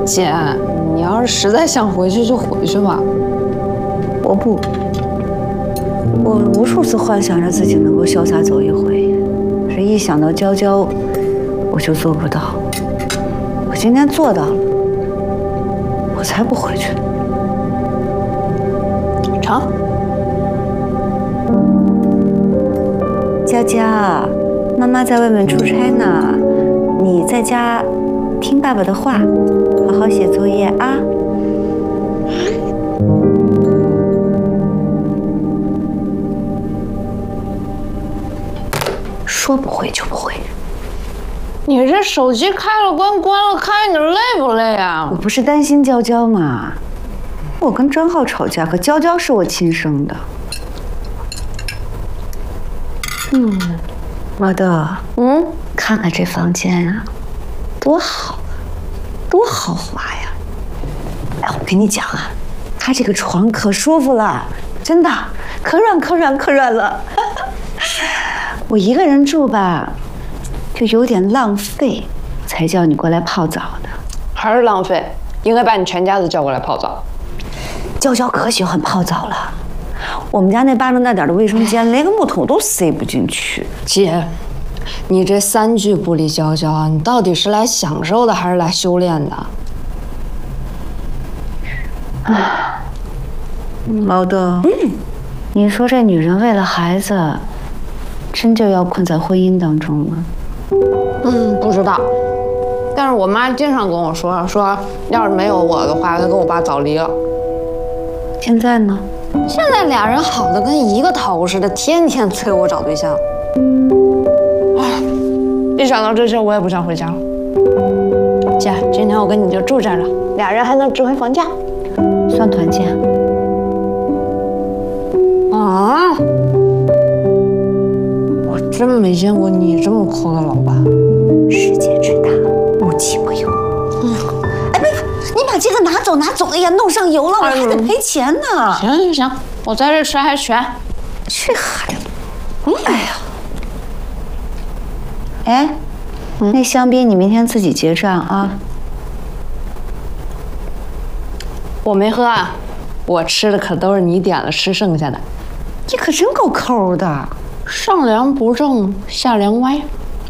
姐，你要是实在想回去就回去吧。 我不，我无数次幻想着自己能够潇洒走一回，可是一想到娇娇，我就做不到。我今天做到了，我才不回去。 成。 娇娇，妈妈在外面出差呢，你在家听爸爸的话，好好写作业啊。说不回就不回。 你这手机开了关，关了开，你累不累啊？ 我不是担心娇娇吗？我跟张浩吵架，可娇娇是我亲生的。老豆，看看这房间啊，多好啊，多豪华呀！哎，我跟你讲啊，他这个床可舒服了，真的，可软了。我一个人住吧，就有点浪费，才叫你过来泡澡的。 还是浪费，应该把你全家都叫过来泡澡。 娇娇可喜欢泡澡了，我们家那巴掌大点的卫生间连个木桶都塞不进去。 姐，你这3句不离娇娇啊，你到底是来享受的还是来修炼的？ 毛豆，你说这女人为了孩子，真就要困在婚姻当中吗？ 不知道，但是我妈经常跟我说，要是没有我的话，她跟我爸早离了。 现在呢？ 现在俩人好的跟一个头似的，天天催我找对象。哎，一想到这些，我也不想回家了。姐，今天我跟你就住这儿了，俩人还能指挥房价， 算团建。 啊！我真没见过你这么抠的老板。 世界之大，无奇不有。哎，别，你把这个拿走！哎呀，弄上油了，我还得赔钱呢。 行，我在这吃还全。 去孩子！哎呀，哎，那香槟你明天自己结账啊。 我没喝啊，我吃的可都是你点了吃剩下的。 你可真够抠的， 上梁不正下梁歪。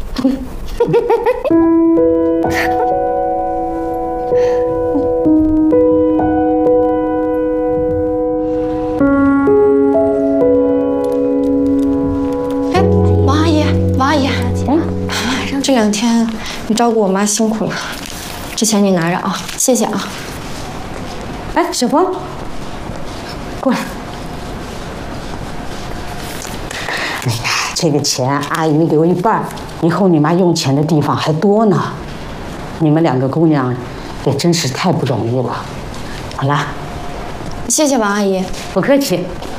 哎，王阿姨，这2天你照顾我妈辛苦了，这钱你拿着啊，谢谢啊。 哎，小峰，过来。 哎呀，这个钱阿姨留一半，以后你妈用钱的地方还多呢。你们2个姑娘也真是太不容易了。好了， 谢谢王阿姨， 不客气。